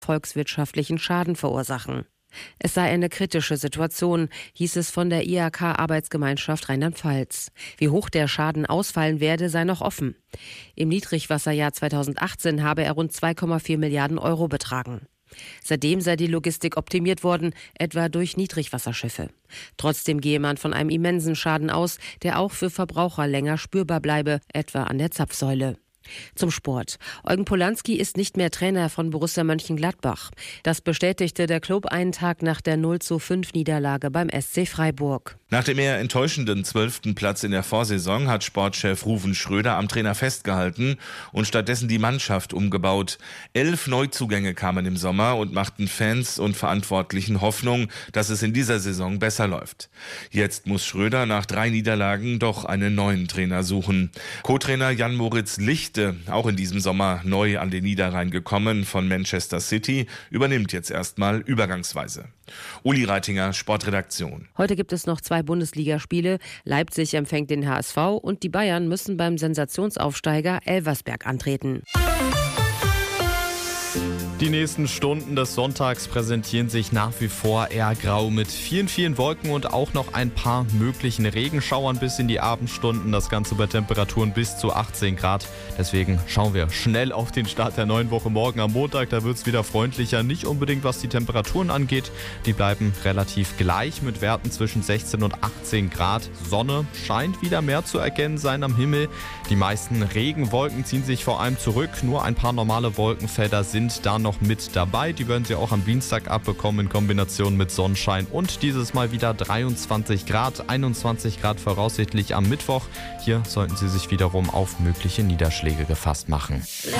volkswirtschaftlichen Schaden verursachen. Es sei eine kritische Situation, hieß es von der IHK-Arbeitsgemeinschaft Rheinland-Pfalz. Wie hoch der Schaden ausfallen werde, sei noch offen. Im Niedrigwasserjahr 2018 habe er rund 2,4 Milliarden Euro betragen. Seitdem sei die Logistik optimiert worden, etwa durch Niedrigwasserschiffe. Trotzdem gehe man von einem immensen Schaden aus, der auch für Verbraucher länger spürbar bleibe, etwa an der Zapfsäule. Zum Sport. Eugen Polanski ist nicht mehr Trainer von Borussia Mönchengladbach. Das bestätigte der Club einen Tag nach der 0:5-Niederlage beim SC Freiburg. Nach dem eher enttäuschenden 12. Platz in der Vorsaison hat Sportchef Ruven Schröder am Trainer festgehalten und stattdessen die Mannschaft umgebaut. 11 Neuzugänge kamen im Sommer und machten Fans und Verantwortlichen Hoffnung, dass es in dieser Saison besser läuft. Jetzt muss Schröder nach 3 Niederlagen doch einen neuen Trainer suchen. Co-Trainer Jan-Moritz Lichte, auch in diesem Sommer neu an den Niederrhein gekommen von Manchester City, übernimmt jetzt erstmal übergangsweise. Uli Reitinger, Sportredaktion. Heute gibt es noch 2 Bundesligaspiele. Leipzig empfängt den HSV und die Bayern müssen beim Sensationsaufsteiger Elversberg antreten. Die nächsten Stunden des Sonntags präsentieren sich nach wie vor eher grau mit vielen Wolken und auch noch ein paar möglichen Regenschauern bis in die Abendstunden. Das Ganze bei Temperaturen bis zu 18 Grad. Deswegen schauen wir schnell auf den Start der neuen Woche morgen am Montag. Da wird es wieder freundlicher, nicht unbedingt was die Temperaturen angeht. Die bleiben relativ gleich mit Werten zwischen 16 und 18 Grad. Sonne scheint wieder mehr zu erkennen sein am Himmel. Die meisten Regenwolken ziehen sich vor allem zurück. Nur ein paar normale Wolkenfelder sind da noch mit dabei. Die werden Sie auch am Dienstag abbekommen in Kombination mit Sonnenschein und dieses Mal wieder 23 Grad, 21 Grad voraussichtlich am Mittwoch. Hier sollten Sie sich wiederum auf mögliche Niederschläge gefasst machen.